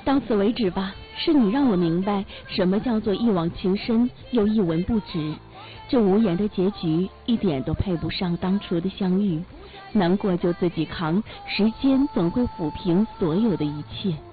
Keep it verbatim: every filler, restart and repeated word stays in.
到此为止吧。是你让我明白什么叫做一往情深又一文不值。这无言的结局一点都配不上当初的相遇。难过就自己扛，时间总会抚平所有的一切。